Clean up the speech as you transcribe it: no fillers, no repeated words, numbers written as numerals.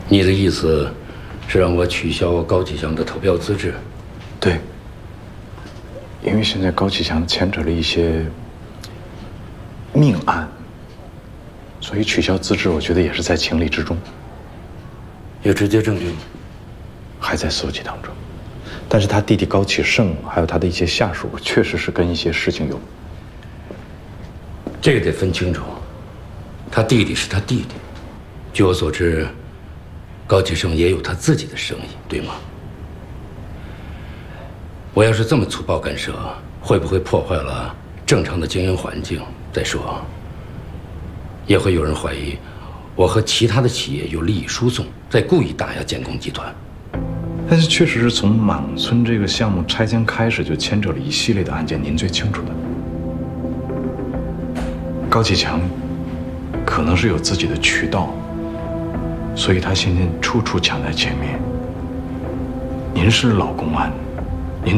你的意思是让我取消高启强的投标资质？ 对，因为现在高启强牵扯了一些命案，所以取消资质，我觉得也是在情理之中。 有直接证据吗？ 还在搜集当中，但是他弟弟高启盛还有他的一些下属，确实是跟一些事情有。 这个得分清楚，他弟弟是他弟弟，据我所知，高启盛也有他自己的生意，对吗？我要是这么粗暴干涉，会不会破坏了正常的经营环境？再说，也会有人怀疑我和其他的企业有利益输送，在故意打压建工集团。 但是确实是从满村这个项目拆迁开始，就牵扯了一系列的案件，您最清楚的。高启强可能是有自己的渠道，所以他先天处处抢在前面。您是老公安。